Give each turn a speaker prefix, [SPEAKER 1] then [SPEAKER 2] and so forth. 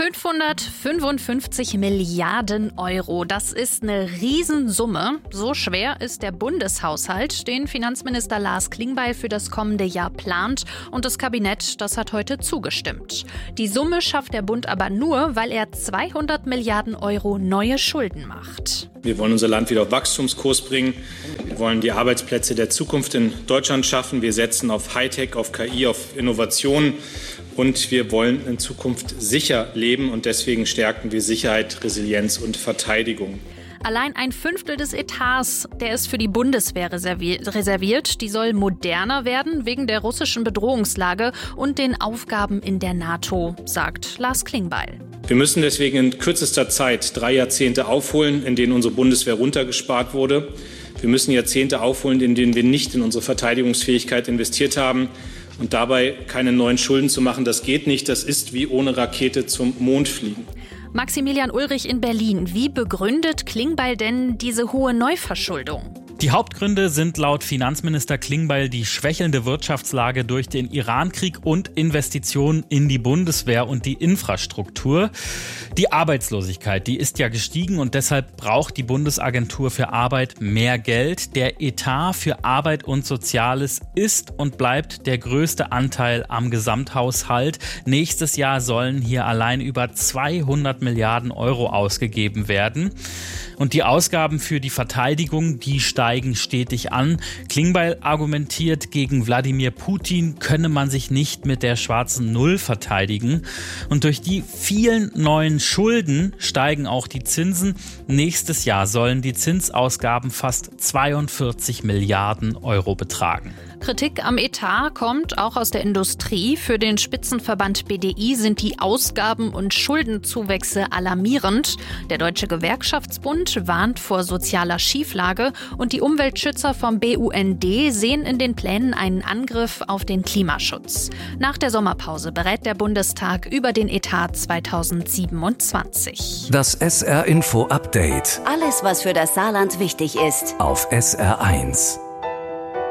[SPEAKER 1] 555 Milliarden Euro, das ist eine Riesensumme. So schwer ist der Bundeshaushalt, den Finanzminister Lars Klingbeil für das kommende Jahr plant. Und das Kabinett, das hat heute zugestimmt. Die Summe schafft der Bund aber nur, weil er 200 Milliarden Euro neue Schulden macht.
[SPEAKER 2] Wir wollen unser Land wieder auf Wachstumskurs bringen. Wir wollen die Arbeitsplätze der Zukunft in Deutschland schaffen. Wir setzen auf Hightech, auf KI, auf Innovationen. Und wir wollen in Zukunft sicher leben. Und deswegen stärken wir Sicherheit, Resilienz und Verteidigung.
[SPEAKER 1] Allein ein Fünftel des Etats, der ist für die Bundeswehr reserviert. Die soll moderner werden wegen der russischen Bedrohungslage und den Aufgaben in der NATO, sagt Lars Klingbeil.
[SPEAKER 2] Wir müssen deswegen in kürzester Zeit 3 Jahrzehnte aufholen, in denen unsere Bundeswehr runtergespart wurde. Wir müssen Jahrzehnte aufholen, in denen wir nicht in unsere Verteidigungsfähigkeit investiert haben. Und dabei keine neuen Schulden zu machen, das geht nicht. Das ist wie ohne Rakete zum Mond fliegen.
[SPEAKER 1] Maximilian Ulrich in Berlin. Wie begründet Klingbeil denn diese hohe Neuverschuldung?
[SPEAKER 3] Die Hauptgründe sind laut Finanzminister Klingbeil die schwächelnde Wirtschaftslage durch den Irankrieg und Investitionen in die Bundeswehr und die Infrastruktur. Die Arbeitslosigkeit, die ist ja gestiegen und deshalb braucht die Bundesagentur für Arbeit mehr Geld. Der Etat für Arbeit und Soziales ist und bleibt der größte Anteil am Gesamthaushalt. Nächstes Jahr sollen hier allein über 200 Milliarden Euro ausgegeben werden. Und die Ausgaben für die Verteidigung, die steigen stetig an. Klingbeil argumentiert, gegen Wladimir Putin könne man sich nicht mit der schwarzen Null verteidigen. Und durch die vielen neuen Schulden steigen auch die Zinsen. Nächstes Jahr sollen die Zinsausgaben fast 42 Milliarden Euro betragen.
[SPEAKER 1] Kritik am Etat kommt auch aus der Industrie. Für den Spitzenverband BDI sind die Ausgaben- und Schuldenzuwächse alarmierend. Der Deutsche Gewerkschaftsbund warnt vor sozialer Schieflage und die Umweltschützer vom BUND sehen in den Plänen einen Angriff auf den Klimaschutz. Nach der Sommerpause berät der Bundestag über den Etat 2027.
[SPEAKER 4] Das SR-Info-Update.
[SPEAKER 5] Alles, was für das Saarland wichtig ist.
[SPEAKER 4] Auf SR1.